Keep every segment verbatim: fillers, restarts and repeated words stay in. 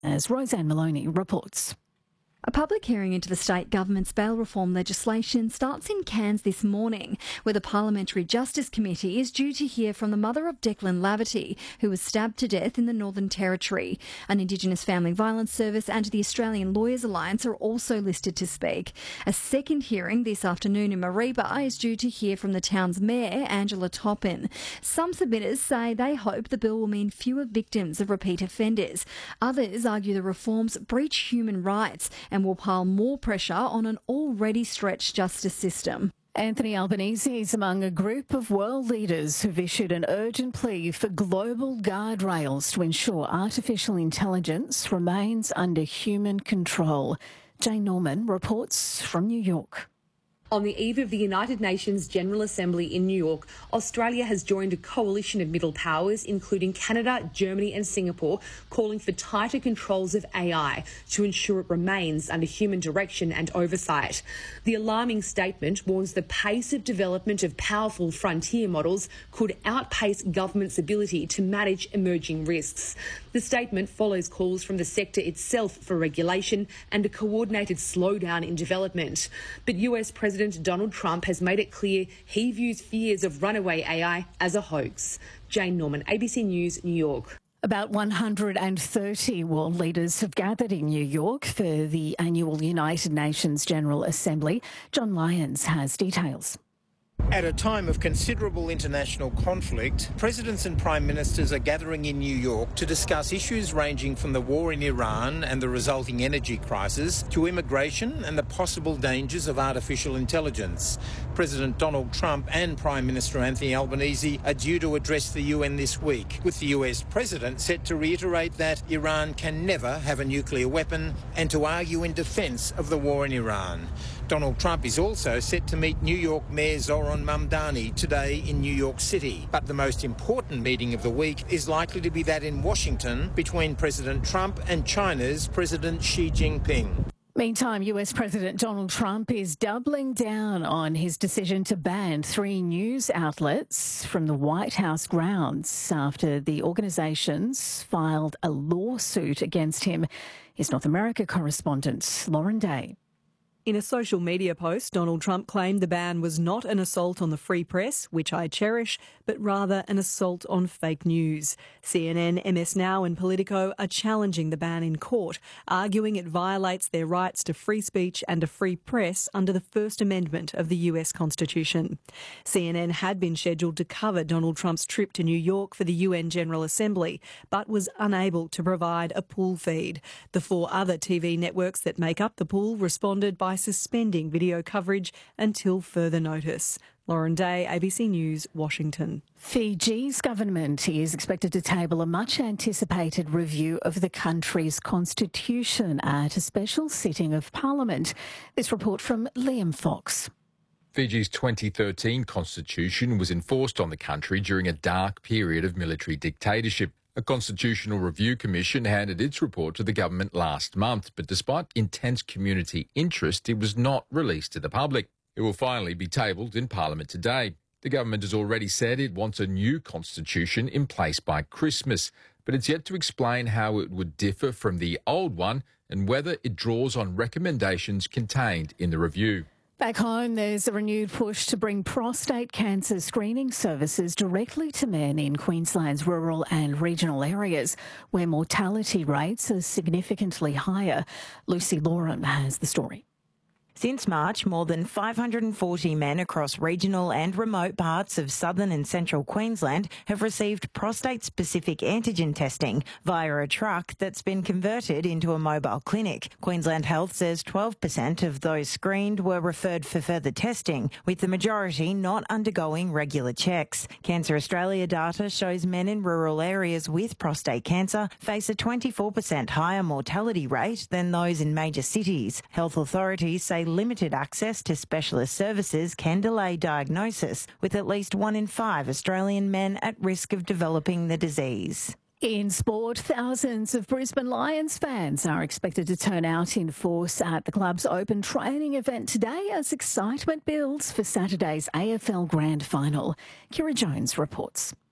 as Roseanne Maloney reports. A public hearing into the state government's bail reform legislation starts in Cairns this morning, where the Parliamentary Justice Committee is due to hear from the mother of Declan Laverty, who was stabbed to death in the Northern Territory. An Indigenous Family Violence Service and the Australian Lawyers Alliance are also listed to speak. A second hearing this afternoon in Mareeba is due to hear from the town's mayor, Angela Toppin. Some submitters say they hope the bill will mean fewer victims of repeat offenders. Others argue the reforms breach human rights and will pile more pressure on an already stretched justice system. Anthony Albanese is among a group of world leaders who've issued an urgent plea for global guardrails to ensure artificial intelligence remains under human control. Jane Norman reports from New York. On the eve of the United Nations General Assembly in New York, Australia has joined a coalition of middle powers, including Canada, Germany and Singapore, calling for tighter controls of A I to ensure it remains under human direction and oversight. The alarming statement warns the pace of development of powerful frontier models could outpace governments' ability to manage emerging risks. The statement follows calls from the sector itself for regulation and a coordinated slowdown in development. But U S President Donald Trump has made it clear he views fears of runaway A I as a hoax. Jane Norman, A B C News, New York. About one hundred thirty world leaders have gathered in New York for the annual United Nations General Assembly. John Lyons has details. At a time of considerable international conflict, presidents and prime ministers are gathering in New York to discuss issues ranging from the war in Iran and the resulting energy crisis to immigration and the possible dangers of artificial intelligence. President Donald Trump and Prime Minister Anthony Albanese are due to address the U N this week, with the U S president set to reiterate that Iran can never have a nuclear weapon and to argue in defence of the war in Iran. Donald Trump is also set to meet New York Mayor Zoran Mamdani today in New York City. But the most important meeting of the week is likely to be that in Washington between President Trump and China's President Xi Jinping. Meantime, U S President Donald Trump is doubling down on his decision to ban three news outlets from the White House grounds after the organisations filed a lawsuit against him. His North America correspondent, Lauren Day. In a social media post, Donald Trump claimed the ban was not an assault on the free press, which I cherish, but rather an assault on fake news. C N N, M S Now and Politico are challenging the ban in court, arguing it violates their rights to free speech and a free press under the First Amendment of the U S Constitution. C N N had been scheduled to cover Donald Trump's trip to New York for the U N General Assembly, but was unable to provide a pool feed. The four other T V networks that make up the pool responded by suspending video coverage until further notice. Lauren Day, A B C News, Washington. Fiji's government is expected to table a much-anticipated review of the country's constitution at a special sitting of Parliament. This report from Liam Fox. Fiji's twenty thirteen constitution was enforced on the country during a dark period of military dictatorship. A Constitutional Review Commission handed its report to the government last month, but despite intense community interest, it was not released to the public. It will finally be tabled in Parliament today. The government has already said it wants a new constitution in place by Christmas, but it's yet to explain how it would differ from the old one and whether it draws on recommendations contained in the review. Back home, there's a renewed push to bring prostate cancer screening services directly to men in Queensland's rural and regional areas, where mortality rates are significantly higher. Lucy Loram has the story. Since March, more than five hundred forty men across regional and remote parts of southern and central Queensland have received prostate-specific antigen testing via a truck that's been converted into a mobile clinic. Queensland Health says twelve percent of those screened were referred for further testing, with the majority not undergoing regular checks. Cancer Australia data shows men in rural areas with prostate cancer face a twenty-four percent higher mortality rate than those in major cities. Health authorities say limited access to specialist services can delay diagnosis, with at least one in five Australian men at risk of developing the disease. In sport, thousands of Brisbane Lions fans are expected to turn out in force at the club's open training event today as excitement builds for Saturday's A F L Grand Final. Kira Jones reports.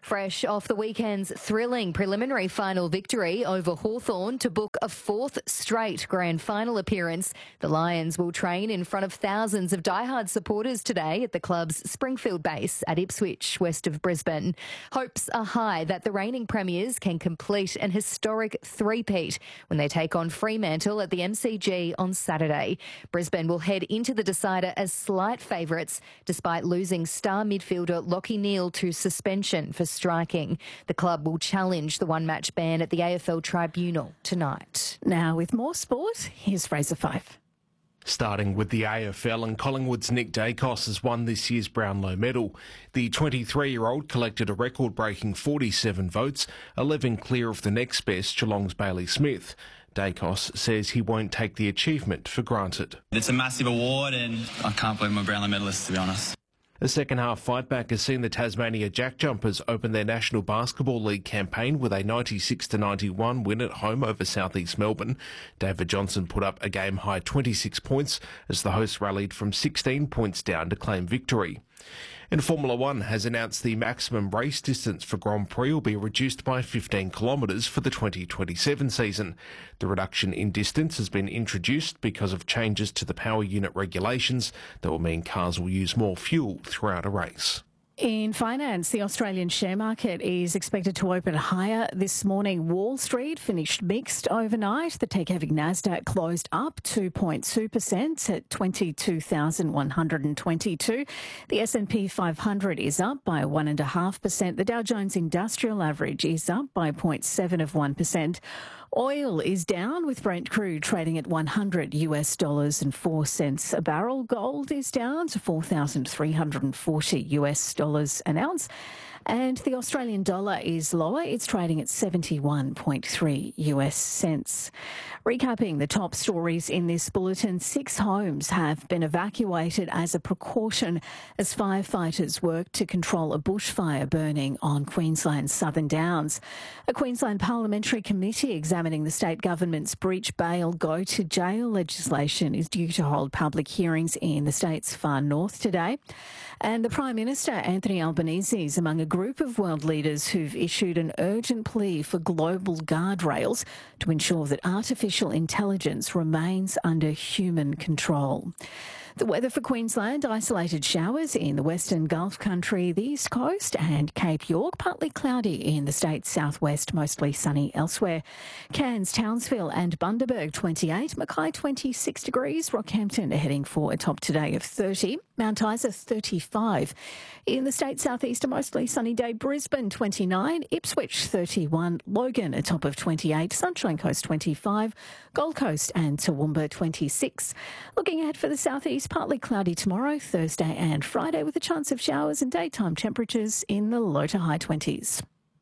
Fresh off the weekend's thrilling preliminary final victory over Hawthorn to book a fourth straight grand final appearance, the Lions will train in front of thousands of diehard supporters today at the club's Springfield base at Ipswich, west of Brisbane. Hopes are high that the reigning premiers can complete an historic three-peat when they take on Fremantle at the M C G on Saturday. Brisbane will head into the decider as slight favourites, despite losing star midfielder Lachie Neale to suspension for striking. The club will challenge the one-match ban at the A F L Tribunal tonight. Now, with more sport, here's Fraser Fife. Starting with the A F L, and Collingwood's Nick Dacos has won this year's Brownlow medal. The twenty-three-year-old collected a record-breaking forty-seven votes, eleven clear of the next best, Geelong's Bailey Smith. Dacos says he won't take the achievement for granted. It's a massive award and I can't believe I'm a Brownlow medalist, to be honest. A second-half fight-back has seen the Tasmania Jack Jumpers open their National Basketball League campaign with a ninety-six to ninety-one win at home over South East Melbourne. David Johnson put up a game-high twenty-six points as the hosts rallied from sixteen points down to claim victory. And Formula One has announced the maximum race distance for Grand Prix will be reduced by fifteen kilometres for the twenty twenty-seven season. The reduction in distance has been introduced because of changes to the power unit regulations that will mean cars will use more fuel throughout a race. In finance, the Australian share market is expected to open higher this morning. Wall Street finished mixed overnight. The tech-heavy Nasdaq closed up two point two percent at twenty-two thousand one hundred twenty-two. The S and P five hundred is up by one point five percent. The Dow Jones Industrial Average is up by zero point seven of one percent. Oil is down, with Brent crude trading at one hundred US dollars and four cents a barrel. Gold is down to four thousand three hundred forty US dollars an ounce. And the Australian dollar is lower. It's trading at seventy-one point three US cents. Recapping the top stories in this bulletin, six homes have been evacuated as a precaution as firefighters work to control a bushfire burning on Queensland's Southern Downs. A Queensland parliamentary committee examining the state government's breach bail go to jail legislation is due to hold public hearings in the state's far north today. And the Prime Minister, Anthony Albanese, is among a group of world leaders who've issued an urgent plea for global guardrails to ensure that artificial intelligence remains under human control. The weather for Queensland: isolated showers in the Western Gulf Country, the East Coast and Cape York, partly cloudy in the state's southwest, mostly sunny elsewhere. Cairns, Townsville and Bundaberg twenty-eight, Mackay twenty-six degrees, Rockhampton heading for a top today of thirty, Mount Isa thirty-five. In the state's southeast, a mostly sunny day, Brisbane twenty-nine, Ipswich thirty-one, Logan a top of twenty-eight, Sunshine Coast twenty-five, Gold Coast and Toowoomba twenty-six. Looking ahead for the southeast, partly cloudy tomorrow, Thursday and Friday, with a chance of showers and daytime temperatures in the low to high twenties.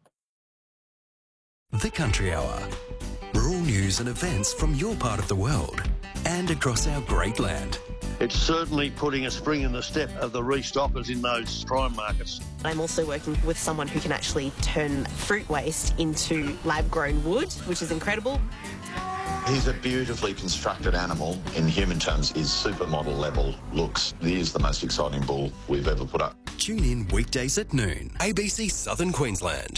The Country Hour. Rural news and events from your part of the world and across our great land. It's certainly putting a spring in the step of the restockers in those prime markets. I'm also working with someone who can actually turn fruit waste into lab-grown wood, which is incredible. He's a beautifully constructed animal. In human terms, his supermodel level looks. He is the most exciting bull we've ever put up. Tune in weekdays at noon, A B C Southern Queensland.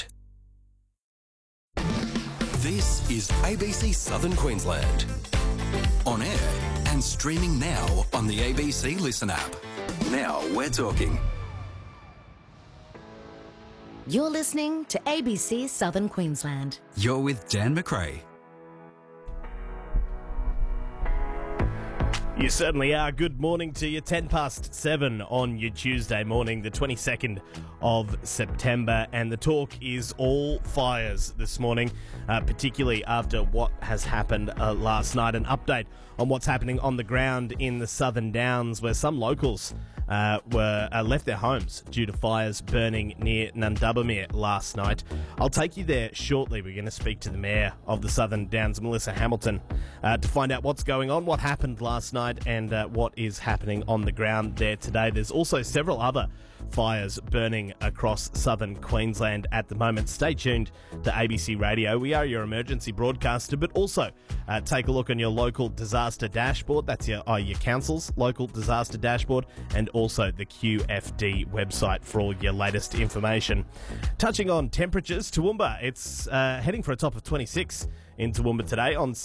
This is A B C Southern Queensland. On air and streaming now on the A B C Listen app. Now we're talking. You're listening to A B C Southern Queensland. You're with Dan McRae. You certainly are. Good morning to you. ten past seven on your Tuesday morning, the twenty-second of September. And the talk is all fires this morning, uh, particularly after what has happened uh, last night. An update on what's happening on the ground in the Southern Downs, where some locals uh, were uh, left their homes due to fires burning near Nundabamere last night. I'll take you there shortly. We're going to speak to the Mayor of the Southern Downs, Melissa Hamilton, uh, to find out what's going on, what happened last night overnight and uh, what is happening on the ground there today. There's also several other fires burning across southern Queensland at the moment. Stay tuned to A B C Radio. We are your emergency broadcaster, but also uh, take a look on your local disaster dashboard. That's your, uh, your council's local disaster dashboard, and also the Q F D website for all your latest information. Touching on temperatures, Toowoomba, it's uh, heading for a top of twenty-six in Toowoomba today on